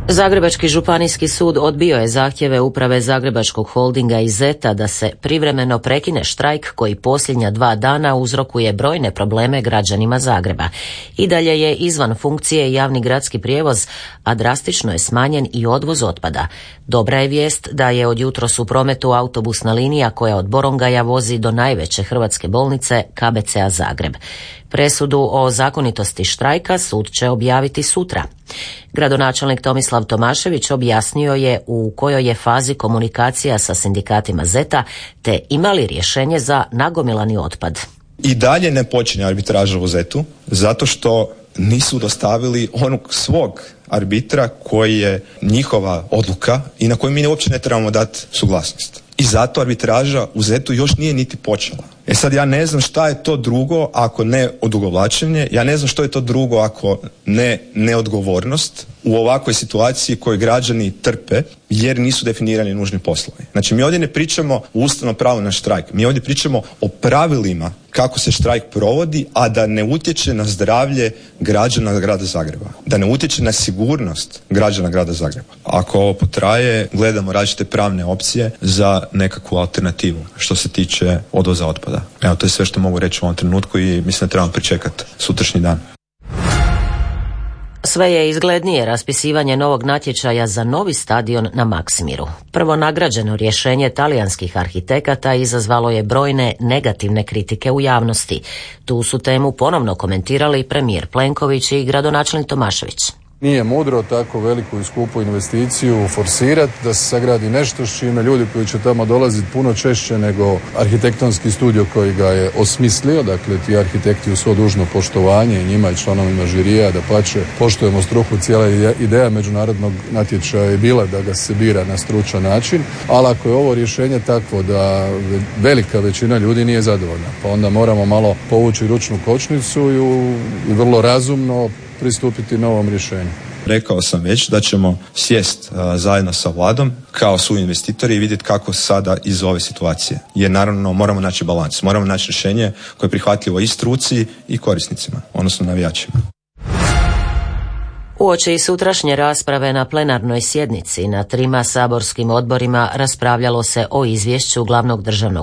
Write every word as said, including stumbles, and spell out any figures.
Zagrebački županijski sud odbio je zahtjeve uprave Zagrebačkog holdinga i Zeta da se privremeno prekine štrajk koji posljednja dva dana uzrokuje brojne probleme građanima Zagreba. I dalje je izvan funkcije javni gradski prijevoz, a drastično je smanjen i odvoz otpada. Dobra je vijest da je od jutros u prometu autobusna linija koja od Borongaja vozi do najveće hrvatske bolnice K B C-a Zagreb. Presudu o zakonitosti štrajka sud će objaviti sutra. Gradonačelnik Tomislav Tomašević objasnio je u kojoj je fazi komunikacija sa sindikatima Zeta te ima li rješenje za nagomilani otpad. I dalje ne počinje arbitraža u Zetu zato što nisu dostavili onog svog arbitra koji je njihova odluka i na koju mi uopće ne trebamo dati suglasnost. I zato arbitraža u Zetu još nije niti počela. E sad ja ne znam šta je to drugo ako ne odugovlačenje, ja ne znam što je to drugo ako ne neodgovornost u ovakvoj situaciji koju građani trpe jer nisu definirani nužni poslovi. Znači mi ovdje ne pričamo o ustavnom pravu na štrajk, mi ovdje pričamo o pravilima kako se štrajk provodi, a da ne utječe na zdravlje građana grada Zagreba, da ne utječe na sigurnost građana grada Zagreba. Ako ovo potraje, gledamo različite pravne opcije za nekakvu alternativu što se tiče odvoza otpada. Evo, to je sve što mogu reći u ovom trenutku i mislim da trebamo pričekati sutrašnji dan. Sve je izglednije raspisivanje novog natječaja za novi stadion na Maksimiru. Prvo nagrađeno rješenje talijanskih arhitekata izazvalo je brojne negativne kritike u javnosti. Tu su temu ponovno komentirali premijer Plenković i gradonačelnik Tomašević. Nije mudro tako veliku i skupu investiciju forsirati da se sagradi nešto s čime ljudi koji će tamo dolaziti puno češće nego arhitektonski studio koji ga je osmislio. Dakle, ti arhitekti u svo dužno poštovanje i njima i članovima žirija, da pače poštujemo struku. Cijela ideja međunarodnog natječaja je bila da ga se bira na stručan način, ali ako je ovo rješenje takvo da velika većina ljudi nije zadovoljna, pa onda moramo malo povući ručnu kočnicu i vrlo razumno pristupiti novom rješenju. Rekao sam već da ćemo sjest uh, zajedno sa vladom kao su investitori i vidjeti kako sada iz ove situacije. Jer naravno moramo naći balans, moramo naći rješenje koje je prihvatljivo i struci i korisnicima, odnosno navijačima. Uoči sutrašnje rasprave na plenarnoj sjednici na trima saborskim odborima raspravljalo se o izvješću glavnog državnog